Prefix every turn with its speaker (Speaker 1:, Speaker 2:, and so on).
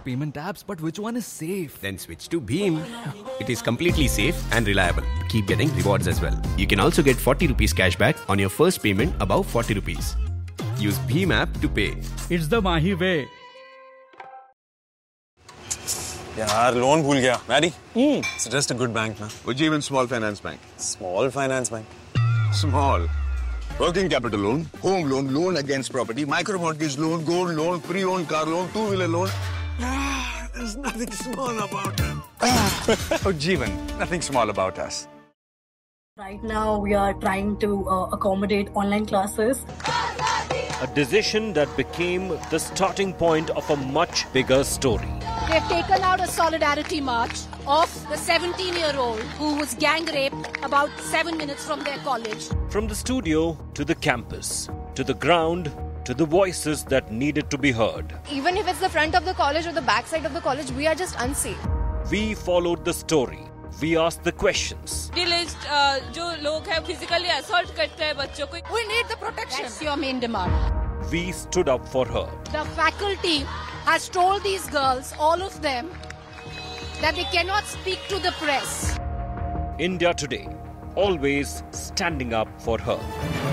Speaker 1: payment apps, but which one is safe?
Speaker 2: Then switch to Bheem. It is completely safe and reliable. Keep getting rewards as well. You can also get 40 rupees cashback on your first payment above 40 rupees. Use Bheem app to pay.
Speaker 3: It's the Mahi way.
Speaker 4: यार loan भूल गया Maddie suggest a good bank ना
Speaker 5: Ujjivan Small Finance Bank.
Speaker 4: Small finance bank.
Speaker 5: Small. Working capital loan, home loan, loan against property, micro mortgage loan, gold loan, pre-owned car loan, two-wheeler loan.
Speaker 4: There's nothing small about it.
Speaker 6: Ujjivan, nothing small about us.
Speaker 7: Right now, we are trying to accommodate online classes.
Speaker 8: A decision that became the starting point of a much bigger story.
Speaker 9: They've taken out a solidarity march of the 17-year-old who was gang raped about 7 minutes from their college.
Speaker 8: From the studio to the campus, to the ground, to the voices that needed to be heard.
Speaker 10: Even if it's the front of the college or the back side of the college, we are just unsafe.
Speaker 8: We followed the story. We asked the questions.
Speaker 9: जो लोग हैं physically assault करते हैं बच्चों को. We need the protection. That's your main demand.
Speaker 8: We stood up for her.
Speaker 9: The faculty has told these girls, all of them, that they cannot speak to the press.
Speaker 8: India Today, always standing up for her.